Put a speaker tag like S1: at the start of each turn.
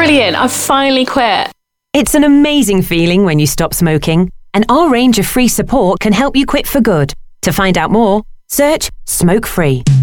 S1: brilliant. I've finally quit.
S2: It's an amazing feeling when you stop smoking, and our range of free support can help you quit for good. To find out more, search Smoke Free.